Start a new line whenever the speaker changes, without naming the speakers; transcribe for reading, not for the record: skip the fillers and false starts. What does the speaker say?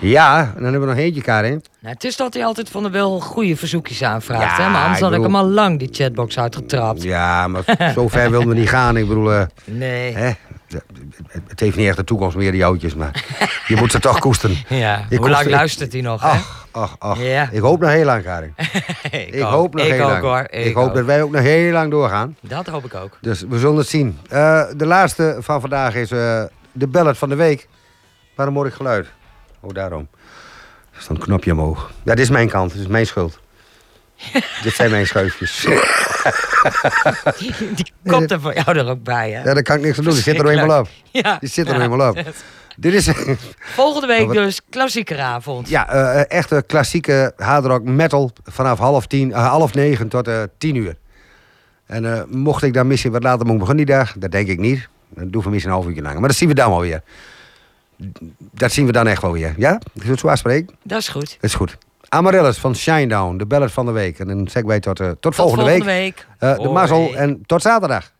Ja, en dan hebben we nog eentje, Karin.
Nou, het is dat hij altijd van de wel goede verzoekjes aanvraagt.
Ja,
Hè? Maar anders
ik
had ik
bedoel-
hem al lang die chatbox uitgetrapt.
Ja, maar zo ver wilden we niet gaan. Ik bedoel,
Nee.
hè, het heeft niet echt de toekomst meer, die oudjes. Maar je moet ze toch koesteren.
Ja.
Ik
Hoe lang
koester-
luistert hij nog, hè?
Ach.
Ja.
Ik hoop nog heel lang, Karin. Ik hoop nog heel lang.
Hoor.
Ik hoop dat wij ook nog heel lang doorgaan.
Dat hoop ik ook.
Dus we zullen het zien. De laatste van vandaag is de ballad van de week. Waarom hoor ik geluid? Oh, daarom. Er staat een knopje omhoog. Ja, dit is mijn kant. Dit is mijn schuld. Dit zijn mijn schuifjes.
Die komt er voor jou er ook bij, hè?
Ja, daar kan ik niks aan doen. Die zit er nou eenmaal op.
Ja.
Die zit er nou eenmaal op. Dit is
Volgende week dus klassiekeravond.
ja, echte klassieke hardrock metal vanaf 8:30 tot 10:00. En mocht ik dan misschien wat later moeten beginnen die dag, dat denk ik niet. Dan doen we misschien een half uurtje langer. Maar dat zien we dan wel weer. Dat zien we dan echt wel weer. Ja? Is het zo afspreken?
Dat is goed.
Dat is goed. Amaryllis van Shinedown, de ballad van de week. En dan zeggen wij tot volgende week.
week.
De
Hoi.
mazzel en tot zaterdag.